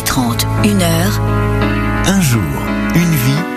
12h30, 1h. Un jour, une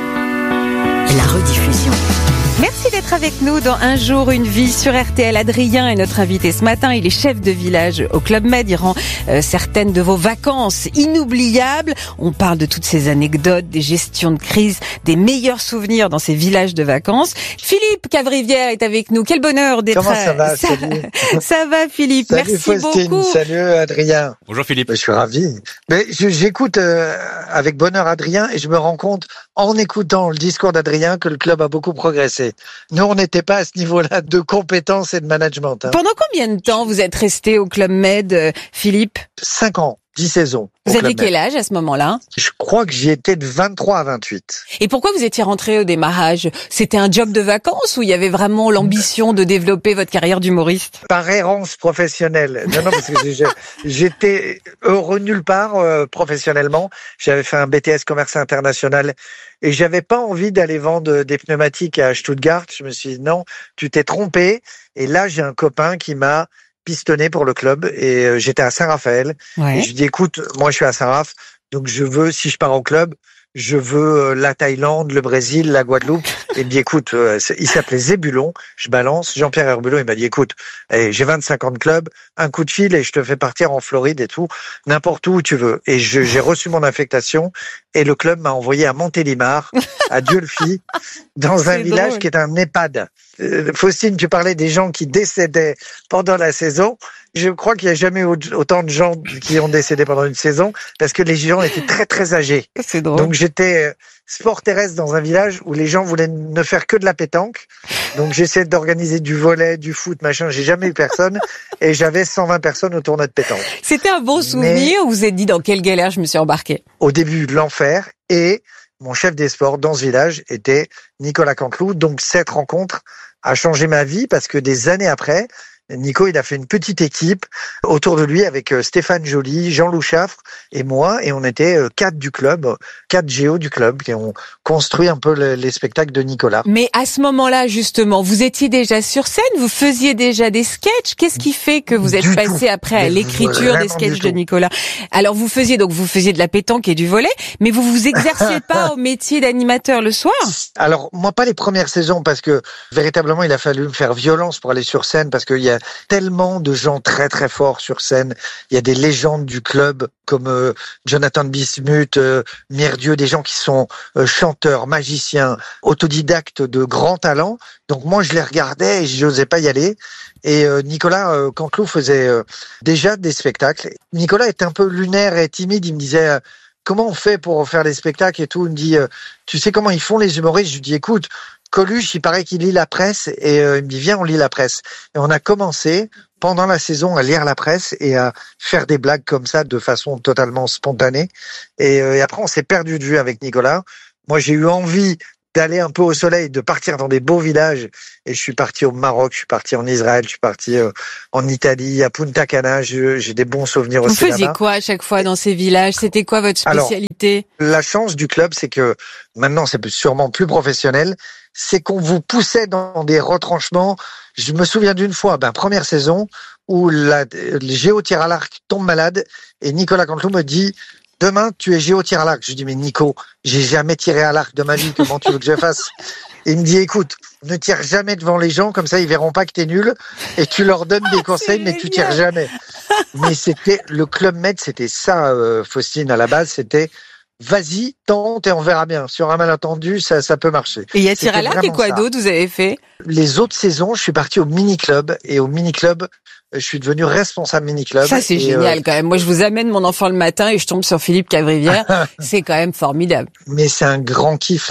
vie. La rediffusion. Merci d'être avec nous dans Un jour, une vie sur RTL. Adrien est notre invité ce matin. Il est chef de village au Club Med. Il rend certaines de vos vacances inoubliables. On parle de toutes ces anecdotes, des gestions de crise, des meilleurs souvenirs dans ces villages de vacances. Philippe Cavrivière est avec nous. Quel bonheur d'être... Comment ça va, salut. Ça va, Philippe. Salut, merci Faustine. beaucoup. Salut, Adrien. Bonjour Philippe. Je suis ravi. Mais j'écoute avec bonheur Adrien et je me rends compte, en écoutant le discours d'Adrien, que le club a beaucoup progressé. Nous, on n'était pas à ce niveau-là de compétences et de management. Pendant combien de temps vous êtes resté au Club Med, Philippe? 5 ans, 10 saisons. Vous aviez quel âge à ce moment-là? Je crois que j'y étais de 23 à 28. Et pourquoi vous étiez rentré au démarrage? C'était un job de vacances ou il y avait vraiment l'ambition de développer votre carrière d'humoriste? Par errance professionnelle. Non, parce que j'étais heureux nulle part professionnellement. J'avais fait un BTS commerce international et j'avais pas envie d'aller vendre des pneumatiques à Stuttgart. Je me suis dit non, tu t'es trompé. Et là, j'ai un copain qui m'a pistonné pour le club et j'étais à Saint-Raphaël. Ouais. Et je dis écoute, moi je suis à Saint-Raph, donc je veux, si je pars au club, je veux la Thaïlande, le Brésil, la Guadeloupe. Et il me dit écoute, il s'appelait Zébulon, je balance, Jean-Pierre Herbulot, il m'a dit écoute, j'ai 25 ans de club, un coup de fil et je te fais partir en Floride et tout, n'importe où tu veux. Et j'ai reçu mon affectation et le club m'a envoyé à Montélimar, à Dieulefit, dans un village drôle. qui est un EHPAD. Faustine, tu parlais des gens qui décédaient pendant la saison. Je crois qu'il n'y a jamais eu autant de gens qui ont décédé pendant une saison parce que les gens étaient très très âgés. C'est drôle. Donc j'étais sport terrestre dans un village où les gens voulaient ne faire que de la pétanque. Donc j'essayais d'organiser du volley, du foot, machin. J'ai jamais eu personne et j'avais 120 personnes au tournoi de pétanque. C'était un bon souvenir ou vous vous êtes dit dans quelle galère je me suis embarqué? Au début, l'enfer et mon chef des sports dans ce village était Nicolas Canteloup. Donc cette rencontre a changé ma vie parce que des années après, Nico, il a fait une petite équipe autour de lui avec Stéphane Joly, Jean-Loup Chaffre et moi, et on était 4 du club, 4 géos du club, qui ont construit un peu les spectacles de Nicolas. Mais à ce moment-là, justement, vous étiez déjà sur scène, vous faisiez déjà des sketchs. Qu'est-ce qui fait que vous êtes Du passé tout. après à Mais l'écriture des vraiment sketchs du de tout. Nicolas? Alors vous faisiez de la pétanque et du volley, mais vous vous exerciez pas au métier d'animateur le soir? Alors, moi, pas les premières saisons, parce que véritablement, il a fallu me faire violence pour aller sur scène, parce qu'il y a tellement de gens très très forts sur scène. Il y a des légendes du club comme Jonathan Bismuth, Mierdieu, des gens qui sont chanteurs, magiciens, autodidactes de grands talents. Donc moi, je les regardais et je n'osais pas y aller. Et Nicolas Canteloup faisait déjà des spectacles. Nicolas était un peu lunaire et timide. Il me disait comment on fait pour faire des spectacles et tout. Il me dit tu sais comment ils font les humoristes? Je lui dis écoute, Coluche, il paraît qu'il lit la presse et il me dit viens, on lit la presse. Et on a commencé pendant la saison à lire la presse et à faire des blagues comme ça de façon totalement spontanée. Et après, on s'est perdu de vue avec Nicolas. Moi, j'ai eu envie d'aller un peu au soleil, de partir dans des beaux villages. Et je suis parti au Maroc, je suis parti en Israël, je suis parti en Italie, à Punta Cana. J'ai des bons souvenirs Vous aussi faisiez là-bas. quoi à chaque fois dans ces villages? C'était quoi votre Alors, spécialité? La chance du club, c'est que maintenant, c'est sûrement plus professionnel, c'est qu'on vous poussait dans des retranchements. Je me souviens d'une fois, première saison, où le géo tir à l'arc tombe malade et Nicolas Canteloup me dit demain, tu es géo tir à l'arc. Je dis mais Nico, j'ai jamais tiré à l'arc de ma vie, comment tu veux que je fasse? Et il me dit écoute, ne tire jamais devant les gens, comme ça ils verront pas que t'es nul et tu leur donnes des conseils, mais tu tires jamais. Mais c'était le Club Med, c'était ça, Faustine, à la base, c'était vas-y, tente et on verra bien. Sur un malentendu, ça peut marcher. Et il y a tir à C'était l'arc et vraiment quoi ça. d'autre vous avez fait? Les autres saisons, je suis parti au mini-club et au mini-club, je suis devenu responsable mini-club. Ça, c'est Et, génial quand même. Moi, je vous amène mon enfant le matin et je tombe sur Philippe Cavrivière. C'est quand même formidable. Mais c'est un grand kiff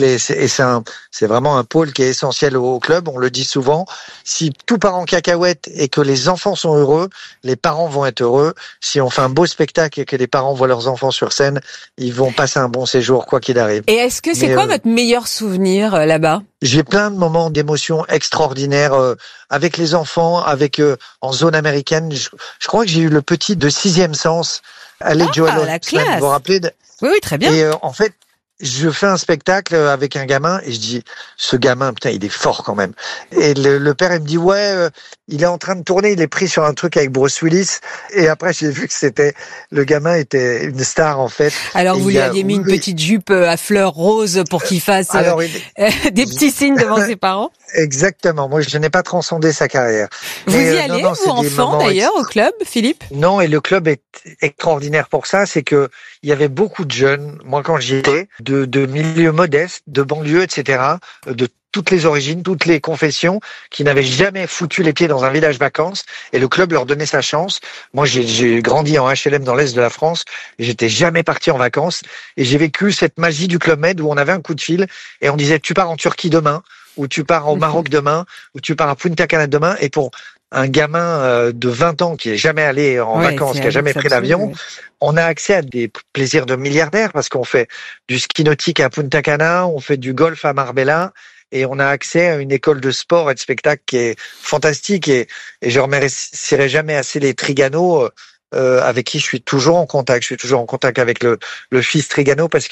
c'est vraiment un pôle qui est essentiel au club. On le dit souvent. Si tout part en cacahuète et que les enfants sont heureux, les parents vont être heureux. Si on fait un beau spectacle et que les parents voient leurs enfants sur scène, ils vont passer un bon séjour quoi qu'il arrive. Et est-ce que c'est Mais, quoi votre meilleur souvenir là-bas? J'ai plein de moments d'émotion extraordinaires avec les enfants, avec en zone américaine. Je crois que j'ai eu le petit de 6e sens, Joel la Osment, classe. vous vous rappelez Oui, très bien. Et en fait, je fais un spectacle avec un gamin et je dis, ce gamin, putain, il est fort quand même. Et le père, il me dit, ouais, il est en train de tourner, il est pris sur un truc avec Bruce Willis. Et après, j'ai vu que le gamin était une star, en fait. Alors, vous lui aviez mis une petite jupe à fleurs roses pour qu'il fasse des petits signes devant ses parents? Exactement. Moi, je n'ai pas transcendé sa carrière. Vous y allez, vous, enfant, d'ailleurs, au club, Philippe? Non, et le club est extraordinaire pour ça. C'est que il y avait beaucoup de jeunes, moi, quand j'y étais, de milieux modestes, de banlieues, etc., de toutes les origines, toutes les confessions, qui n'avaient jamais foutu les pieds dans un village vacances, et le club leur donnait sa chance. Moi, j'ai grandi en HLM dans l'Est de la France, et j'étais jamais parti en vacances, et j'ai vécu cette magie du Club Med où on avait un coup de fil, et on disait, tu pars en Turquie demain, ou tu pars au Maroc demain, ou tu pars à Punta Cana demain, et pour un gamin de 20 ans qui est jamais allé en vacances, qui a jamais pris l'avion, on a accès à des plaisirs de milliardaires parce qu'on fait du ski nautique à Punta Cana, on fait du golf à Marbella et on a accès à une école de sport et de spectacle qui est fantastique et je remercierai jamais assez les Trigano avec qui je suis toujours en contact. Je suis toujours en contact avec le fils Trigano parce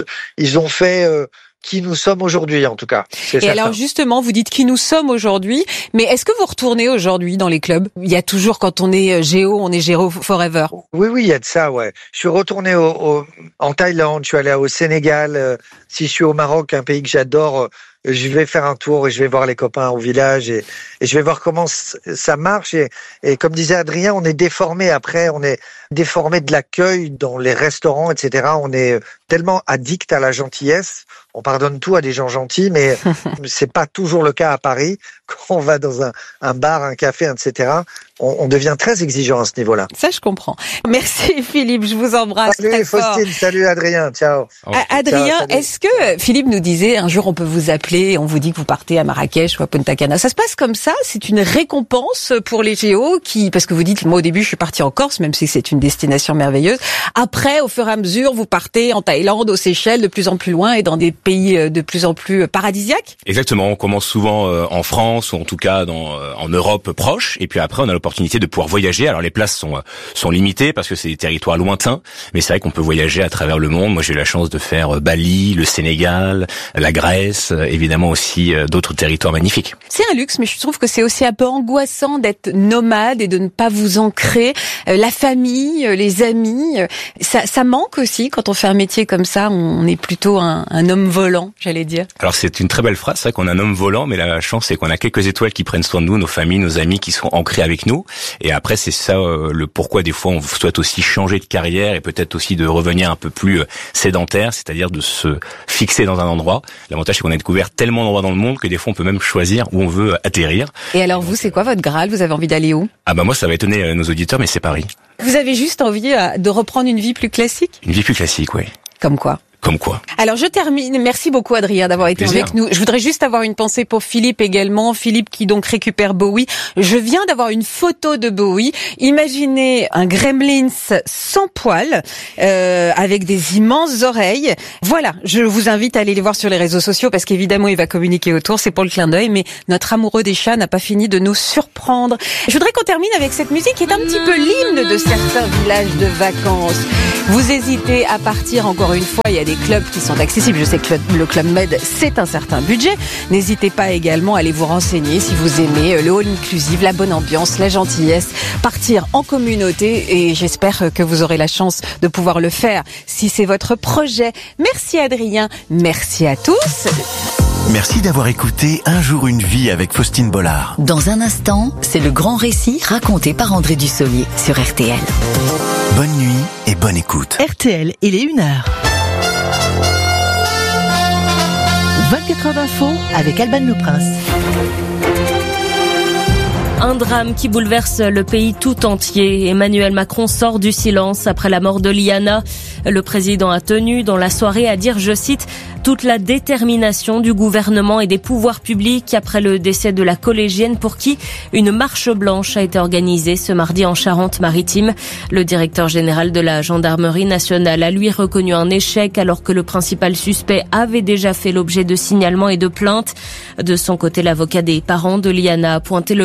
ils ont fait qui nous sommes aujourd'hui, en tout cas. Et certain. Alors justement, vous dites qui nous sommes aujourd'hui, mais est-ce que vous retournez aujourd'hui dans les clubs? Il y a toujours, quand on est on est Géo forever. Oui, il y a de ça, ouais. Je suis retourné en Thaïlande, je suis allé au Sénégal. Si je suis au Maroc, un pays que j'adore, je vais faire un tour et je vais voir les copains au village et je vais voir comment ça marche. Et comme disait Adrien, on est déformé après, on est déformé de l'accueil dans les restaurants, etc. On est tellement addict à la gentillesse. On pardonne tout à des gens gentils, mais c'est pas toujours le cas à Paris. Quand on va dans un bar, un café, etc., on devient très exigeant à ce niveau-là. Ça, je comprends. Merci Philippe, je vous embrasse très fort. Salut Faustine, salut Adrien, ciao. Adrien, ciao, est-ce que Philippe nous disait un jour on peut vous appeler, on vous dit que vous partez à Marrakech ou à Punta Cana. Ça se passe comme ça? C'est une récompense pour les Géos parce que vous dites, moi au début je suis partie en Corse, même si c'est une destination merveilleuse. Après, au fur et à mesure, vous partez en Thaïlande, aux Seychelles, de plus en plus loin et dans des pays de plus en plus paradisiaques? Exactement, on commence souvent en France ou en tout cas en Europe proche et puis après on a l'opportunité de pouvoir voyager. Alors les places sont limitées parce que c'est des territoires lointains, mais c'est vrai qu'on peut voyager à travers le monde. Moi j'ai eu la chance de faire Bali, le Sénégal, la Grèce, évidemment aussi d'autres territoires magnifiques. C'est un luxe, mais je trouve que c'est aussi un peu angoissant d'être nomade et de ne pas vous ancrer. La famille, les amis, ça manque aussi quand on fait un métier comme ça. On est plutôt un homme volant, j'allais dire. Alors c'est une très belle phrase, c'est vrai qu'on a un homme volant, mais la chance c'est qu'on a quelques étoiles qui prennent soin de nous, nos familles, nos amis qui sont ancrés avec nous. Et après c'est ça le pourquoi des fois on souhaite aussi changer de carrière et peut-être aussi de revenir un peu plus sédentaire, c'est-à-dire de se fixer dans un endroit. L'avantage c'est qu'on a découvert tellement d'endroits dans le monde que des fois on peut même choisir où on veut atterrir. Et alors vous, c'est quoi votre Graal? Vous avez envie d'aller où? Ah bah moi ça va étonner nos auditeurs, mais c'est Paris. Vous avez juste envie de reprendre une vie plus classique? Une vie plus classique, oui. Comme quoi? Comme quoi. Alors je termine. Merci beaucoup Adrien d'avoir été avec nous. Je voudrais juste avoir une pensée pour Philippe également. Philippe qui donc récupère Bowie. Je viens d'avoir une photo de Bowie. Imaginez un gremlins sans poils, avec des immenses oreilles. Voilà, je vous invite à aller les voir sur les réseaux sociaux parce qu'évidemment il va communiquer autour. C'est pour le clin d'œil, mais notre amoureux des chats n'a pas fini de nous surprendre. Je voudrais qu'on termine avec cette musique qui est un petit peu l'hymne de certains villages de vacances. Vous hésitez à partir encore une fois. Il y a des clubs qui sont accessibles. Je sais que le Club Med, c'est un certain budget. N'hésitez pas également à aller vous renseigner si vous aimez le all inclusive, la bonne ambiance, la gentillesse, partir en communauté et j'espère que vous aurez la chance de pouvoir le faire si c'est votre projet. Merci Adrien, merci à tous. Merci d'avoir écouté Un jour une vie avec Faustine Bollard. Dans un instant, c'est le grand récit raconté par André Dussolier sur RTL. Bonne nuit et bonne écoute. RTL, il est 1h. 24 heures d'info avec Alban Le Prince. Un drame qui bouleverse le pays tout entier. Emmanuel Macron sort du silence après la mort de Liana. Le président a tenu dans la soirée à dire, je cite, toute la détermination du gouvernement et des pouvoirs publics après le décès de la collégienne pour qui une marche blanche a été organisée ce mardi en Charente-Maritime. Le directeur général de la gendarmerie nationale a lui reconnu un échec alors que le principal suspect avait déjà fait l'objet de signalements et de plaintes. De son côté, l'avocat des parents de Liana a pointé le manque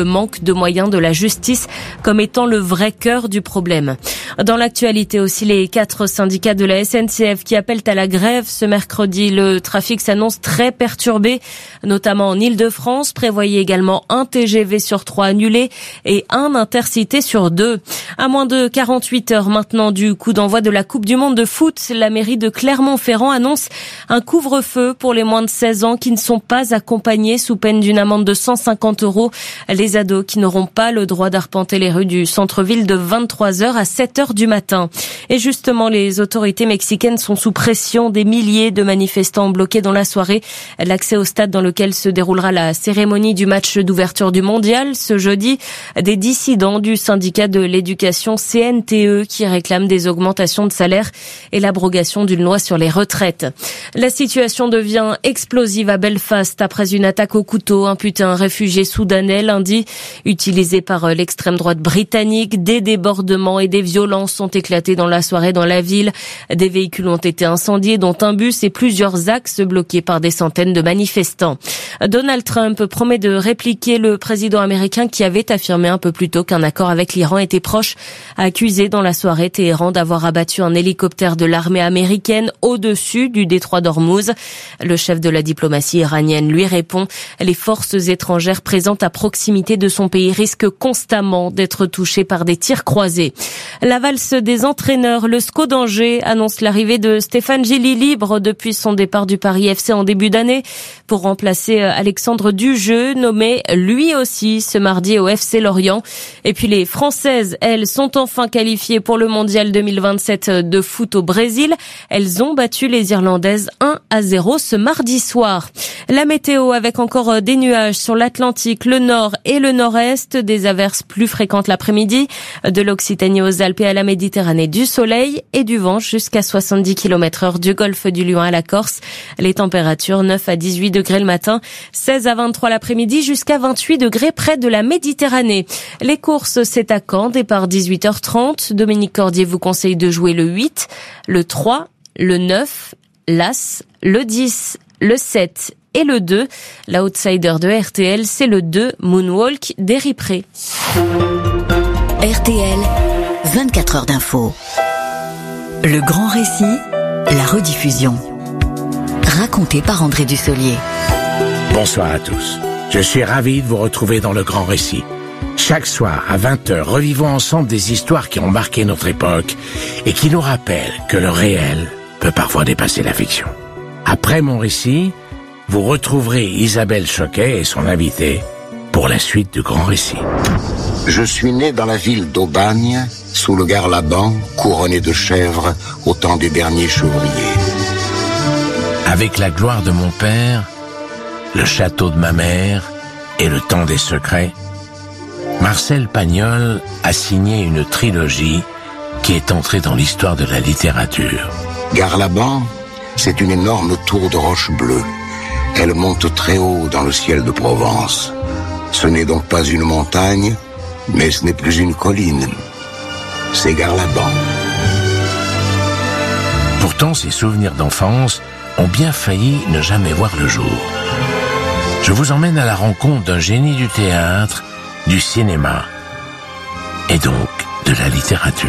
manque de moyens de la justice comme étant le vrai cœur du problème. Dans l'actualité aussi, les 4 syndicats de la SNCF qui appellent à la grève ce mercredi. Le trafic s'annonce très perturbé, notamment en Île-de-France. Prévoyez également un TGV sur 3 annulé et un Intercité sur 2. À moins de 48 heures maintenant du coup d'envoi de la Coupe du Monde de foot, la mairie de Clermont-Ferrand annonce un couvre-feu pour les moins de 16 ans qui ne sont pas accompagnés sous peine d'une amende de 150 €. Les ados qui n'auront pas le droit d'arpenter les rues du centre-ville de 23h à 7h du matin. Et justement, les autorités mexicaines sont sous pression. Des milliers de manifestants bloqués dans la soirée. L'accès au stade dans lequel se déroulera la cérémonie du match d'ouverture du mondial ce jeudi. Des dissidents du syndicat de l'éducation CNTE qui réclament des augmentations de salaire et l'abrogation d'une loi sur les retraites. La situation devient explosive à Belfast après une attaque au couteau imputée à un réfugié soudanais lundi, utilisé par l'extrême droite britannique. Des débordements et des violences ont éclaté dans la soirée dans la ville. Des véhicules ont été incendiés, dont un bus, et plusieurs axes bloqués par des centaines de manifestants. Donald Trump promet de répliquer. Le président américain, qui avait affirmé un peu plus tôt qu'un accord avec l'Iran était proche, a accusé dans la soirée Téhéran d'avoir abattu un hélicoptère de l'armée américaine au-dessus du détroit d'Ormuz. Le chef de la diplomatie iranienne lui répond. Les forces étrangères présentes à proximité de son pays risquent constamment d'être touchées par des tirs croisés. La valse des entraîneurs, le SCO d'Angers annonce l'arrivée de Stéphane Gilly, libre depuis son départ du Paris FC en début d'année, pour remplacer Alexandre Dujeu, nommé lui aussi ce mardi au FC Lorient. Et puis les Françaises, elles, sont enfin qualifiées pour le mondial 2027 de foot au Brésil. Elles ont battu les Irlandaises 1-0 ce mardi soir. La météo avec encore des nuages sur l'Atlantique, le nord et le nord-est, des averses plus fréquentes l'après-midi, de l'Occitanie aux Alpes et à la Méditerranée, du soleil et du vent jusqu'à 70 km/h du golfe du Lion à la Corse. Les températures 9 à 18 degrés le matin, 16 à 23 l'après-midi, jusqu'à 28 degrés près de la Méditerranée. Les courses, c'est à Caen, départ 18h30. Dominique Cordier vous conseille de jouer le 8, le 3, le 9, l'As, le 10, le 7 et le 2. La outsider de RTL, c'est le 2, Moonwalk d'Eri Pré. RTL, 24 heures d'info. Le grand récit, la rediffusion. Raconté par André Dussolier. Bonsoir à tous. Je suis ravi de vous retrouver dans le grand récit. Chaque soir, à 20h, revivons ensemble des histoires qui ont marqué notre époque et qui nous rappellent que le réel peut parfois dépasser la fiction. Après mon récit, vous retrouverez Isabelle Choquet et son invité pour la suite du grand récit. Je suis né dans la ville d'Aubagne, sous le Garlaban, couronné de chèvres au temps des derniers chevriers. Avec la gloire de mon père, le château de ma mère et le temps des secrets, Marcel Pagnol a signé une trilogie qui est entrée dans l'histoire de la littérature. Garlaban, c'est une énorme tour de roche bleue. Elle monte très haut dans le ciel de Provence. Ce n'est donc pas une montagne, mais ce n'est plus une colline. C'est Garlaban. Pourtant, ces souvenirs d'enfance ont bien failli ne jamais voir le jour. Je vous emmène à la rencontre d'un génie du théâtre, du cinéma et donc de la littérature.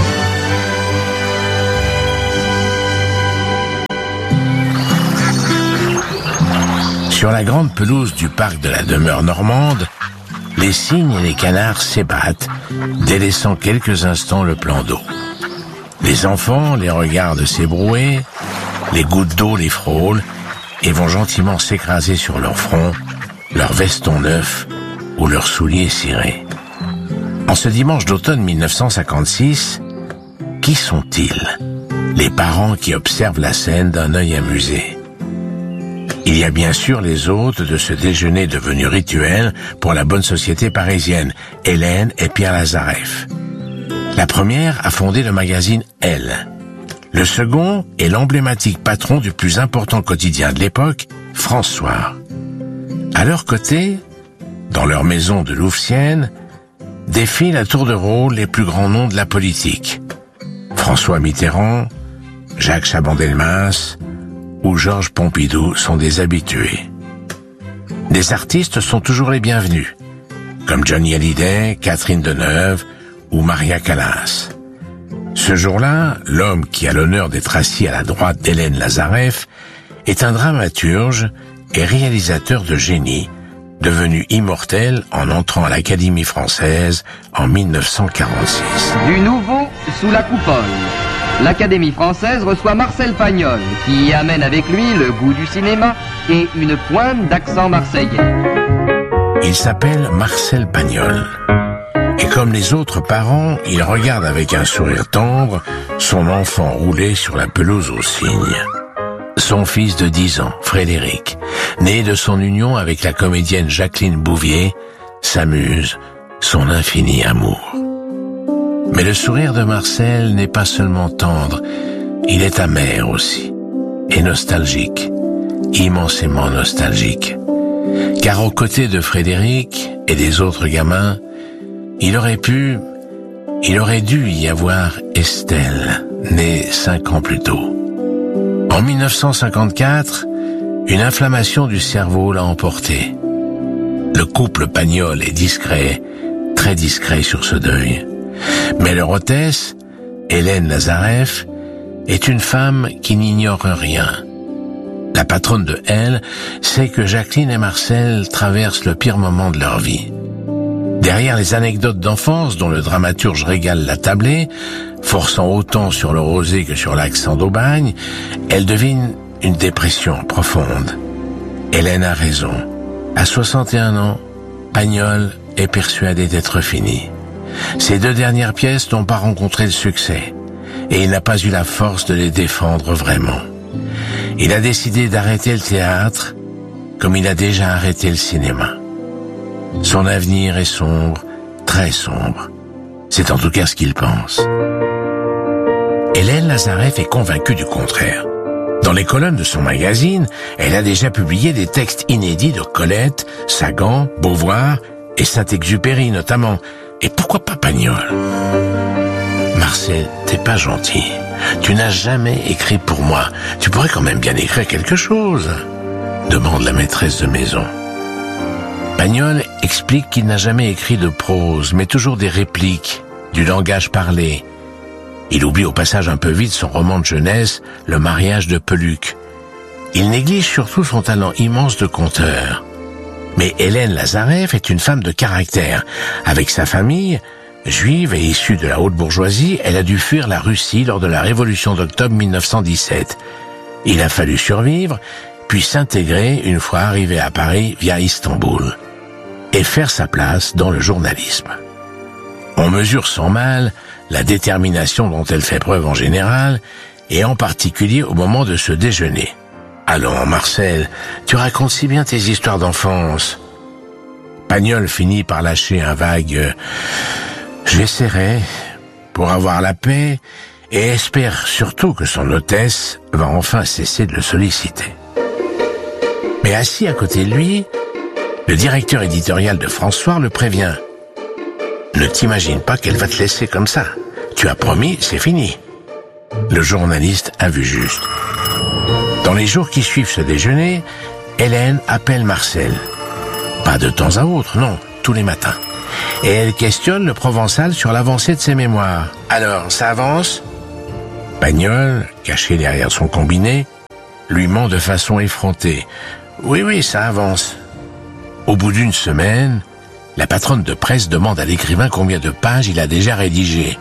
Sur la grande pelouse du parc de la demeure normande, les cygnes et les canards s'ébattent, délaissant quelques instants le plan d'eau. Les enfants les regardent s'ébrouer, les gouttes d'eau les frôlent et vont gentiment s'écraser sur leur front, leurs vestons neufs ou leurs souliers cirés. En ce dimanche d'automne 1956, qui sont-ils? Les parents qui observent la scène d'un œil amusé. Il y a bien sûr les hôtes de ce déjeuner devenu rituel pour la bonne société parisienne, Hélène et Pierre Lazareff. La première a fondé le magazine Elle. Le second est l'emblématique patron du plus important quotidien de l'époque, François. À leur côté, dans leur maison de Louvciennes, défilent à tour de rôle les plus grands noms de la politique. François Mitterrand, Jacques Chaban-Delmas ou Georges Pompidou sont des habitués. Des artistes sont toujours les bienvenus. comme Johnny Hallyday, Catherine Deneuve ou Maria Callas. Ce jour-là, l'homme qui a l'honneur d'être assis à la droite d'Hélène Lazareff est un dramaturge et réalisateur de génie, devenu immortel en entrant à l'Académie française en 1946. Du nouveau sous la coupole. L'Académie française reçoit Marcel Pagnol, qui y amène avec lui le goût du cinéma et une pointe d'accent marseillais. Il s'appelle Marcel Pagnol. Et comme les autres parents, il regarde avec un sourire tendre son enfant rouler sur la pelouse aux cygnes. Son fils de 10 ans, Frédéric, né de son union avec la comédienne Jacqueline Bouvier, s'amuse, son infini amour. Mais le sourire de Marcel n'est pas seulement tendre, il est amer aussi, et nostalgique, immensément nostalgique. Car aux côtés de Frédéric et des autres gamins, il aurait dû y avoir Estelle, née 5 ans plus tôt. En 1954, une inflammation du cerveau l'a emporté. Le couple Pagnol est discret, très discret sur ce deuil. Mais leur hôtesse, Hélène Lazareff, est une femme qui n'ignore rien. La patronne de Elle sait que Jacqueline et Marcel traversent le pire moment de leur vie. Derrière les anecdotes d'enfance dont le dramaturge régale la tablée, forçant autant sur le rosé que sur l'accent d'Aubagne, elle devine une dépression profonde. Hélène a raison. À 61 ans, Pagnol est persuadé d'être fini. Ses 2 dernières pièces n'ont pas rencontré le succès, et il n'a pas eu la force de les défendre vraiment. Il a décidé d'arrêter le théâtre, comme il a déjà arrêté le cinéma. Son avenir est sombre, très sombre. C'est en tout cas ce qu'il pense. Hélène Lazareff est convaincue du contraire. Dans les colonnes de son magazine, elle a déjà publié des textes inédits de Colette, Sagan, Beauvoir et Saint-Exupéry notamment. Et pourquoi pas Pagnol? Marcel, t'es pas gentil. Tu n'as jamais écrit pour moi. Tu pourrais quand même bien écrire quelque chose, demande la maîtresse de maison. Pagnol explique qu'il n'a jamais écrit de prose, mais toujours des répliques, du langage parlé. Il oublie au passage un peu vite son roman de jeunesse, Le mariage de Peluc. Il néglige surtout son talent immense de conteur. Mais Hélène Lazareff est une femme de caractère. Avec sa famille, juive et issue de la haute bourgeoisie, elle a dû fuir la Russie lors de la Révolution d'octobre 1917. Il a fallu survivre, puis s'intégrer une fois arrivée à Paris via Istanbul, et faire sa place dans le journalisme. On mesure sans mal la détermination dont elle fait preuve en général, et en particulier au moment de ce déjeuner. Allons, Marcel, tu racontes si bien tes histoires d'enfance. Pagnol finit par lâcher un vague « J'essaierai » pour avoir la paix, et espère surtout que son hôtesse va enfin cesser de le solliciter. Mais assis à côté de lui, le directeur éditorial de France Soir le prévient. Ne t'imagine pas qu'elle va te laisser comme ça. Tu as promis, c'est fini. Le journaliste a vu juste. Dans les jours qui suivent ce déjeuner, Hélène appelle Marcel. Pas de temps à autre, non, tous les matins. Et elle questionne le Provençal sur l'avancée de ses mémoires. Alors, ça avance? Pagnol, caché derrière son combiné, lui ment de façon effrontée. Oui, ça avance. Au bout d'une semaine, la patronne de presse demande à l'écrivain combien de pages il a déjà rédigé.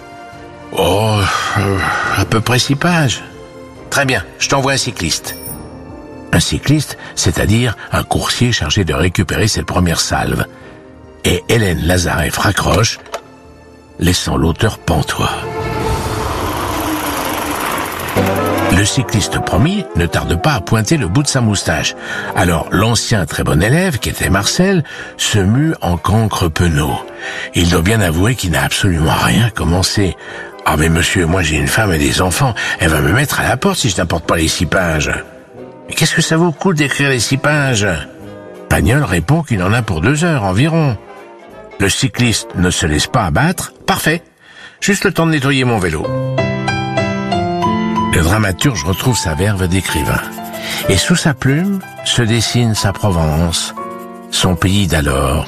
Oh, à peu près 6 pages. Très bien, je t'envoie un cycliste. Un cycliste, c'est-à-dire un coursier chargé de récupérer cette première salve. Et Hélène Lazareff raccroche, laissant l'auteur pantois. Le cycliste promis ne tarde pas à pointer le bout de sa moustache. Alors l'ancien très bon élève, qui était Marcel, se mue en cancre penaud. Il doit bien avouer qu'il n'a absolument rien commencé. Ah mais monsieur, moi j'ai une femme et des enfants, elle va me mettre à la porte si je n'apporte pas les 6 pages. Mais qu'est-ce que ça vous coûte d'écrire les 6 pages? Pagnol répond qu'il en a pour 2 heures environ. Le cycliste ne se laisse pas abattre. Parfait. Juste le temps de nettoyer mon vélo. Le dramaturge retrouve sa verve d'écrivain. Et sous sa plume se dessine sa Provence, son pays d'alors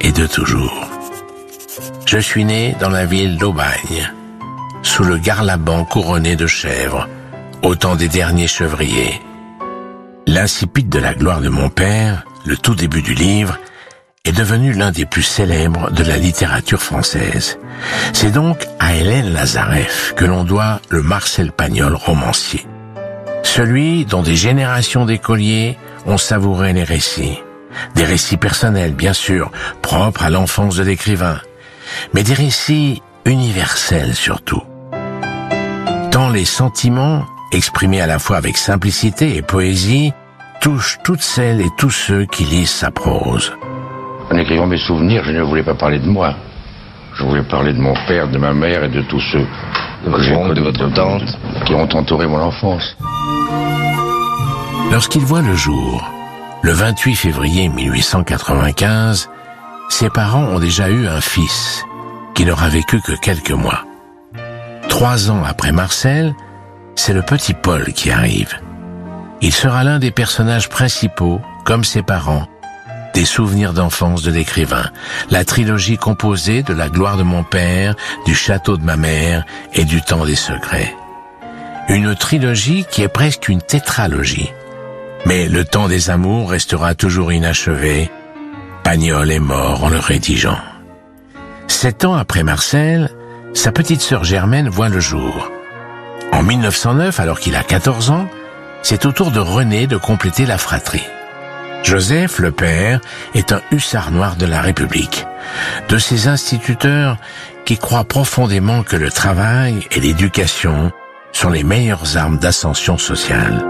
et de toujours. Je suis né dans la ville d'Aubagne, sous le garlaban couronné de chèvres, au temps des derniers chevriers. L'incipit de la gloire de mon père, le tout début du livre, est devenu l'un des plus célèbres de la littérature française. C'est donc à Hélène Lazareff que l'on doit le Marcel Pagnol romancier. Celui dont des générations d'écoliers ont savouré les récits. Des récits personnels, bien sûr, propres à l'enfance de l'écrivain, mais des récits universels surtout. Tant les sentiments, exprimés à la fois avec simplicité et poésie, touchent toutes celles et tous ceux qui lisent sa prose. En écrivant mes souvenirs, je ne voulais pas parler de moi. Je voulais parler de mon père, de ma mère et de tous ceux de votre tante qui ont entouré mon enfance. Lorsqu'il voit le jour, le 28 février 1895, ses parents ont déjà eu un fils qui n'aura vécu que quelques mois. 3 ans après Marcel, c'est le petit Paul qui arrive. Il sera l'un des personnages principaux, comme ses parents, des souvenirs d'enfance de l'écrivain, la trilogie composée de La gloire de mon père, du château de ma mère et du temps des secrets. Une trilogie qui est presque une tétralogie. Mais le temps des amours restera toujours inachevé. Pagnol est mort en le rédigeant. 7 ans après Marcel, sa petite sœur Germaine voit le jour. En 1909, alors qu'il a 14 ans, c'est au tour de René de compléter la fratrie. Joseph, le père, est un hussard noir de la République, de ces instituteurs qui croient profondément que le travail et l'éducation sont les meilleures armes d'ascension sociale.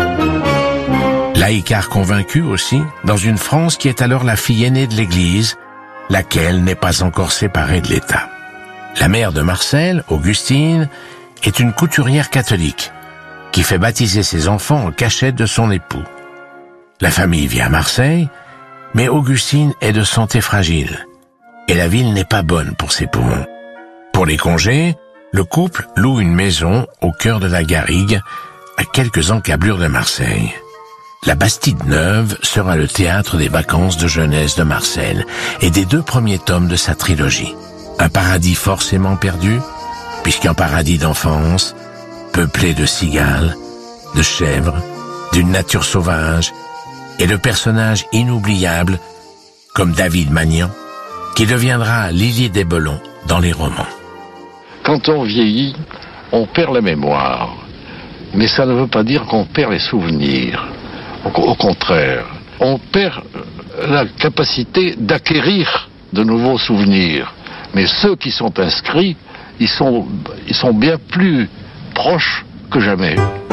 Laïcard convaincu aussi, dans une France qui est alors la fille aînée de l'Église, laquelle n'est pas encore séparée de l'État. La mère de Marcel, Augustine, est une couturière catholique qui fait baptiser ses enfants en cachette de son époux. La famille vit à Marseille, mais Augustine est de santé fragile et la ville n'est pas bonne pour ses poumons. Pour les congés, le couple loue une maison au cœur de la Garrigue, à quelques encablures de Marseille. La Bastide Neuve sera le théâtre des vacances de jeunesse de Marcel et des 2 premiers tomes de sa trilogie. Un paradis forcément perdu, puisqu'un paradis d'enfance, peuplé de cigales, de chèvres, d'une nature sauvage et de personnages inoubliables comme David Magnan, qui deviendra Lily des Belons dans les romans. Quand on vieillit, on perd la mémoire. Mais ça ne veut pas dire qu'on perd les souvenirs. Au contraire, on perd la capacité d'acquérir de nouveaux souvenirs. Mais ceux qui sont inscrits, ils sont bien plus proches que jamais.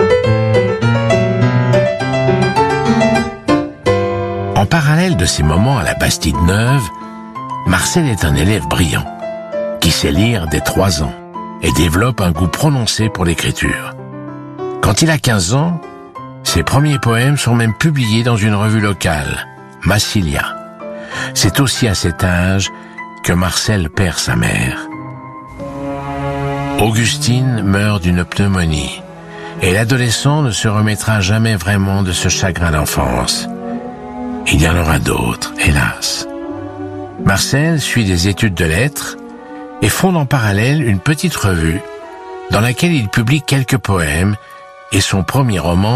En parallèle de ces moments à la Bastide Neuve, Marcel est un élève brillant, qui sait lire dès 3 ans et développe un goût prononcé pour l'écriture. Quand il a 15 ans, ses premiers poèmes sont même publiés dans une revue locale, Massilia. C'est aussi à cet âge que Marcel perd sa mère. Augustine meurt d'une pneumonie, et l'adolescent ne se remettra jamais vraiment de ce chagrin d'enfance. Il y en aura d'autres, hélas. Marcel suit des études de lettres et fonde en parallèle une petite revue dans laquelle il publie quelques poèmes et son premier roman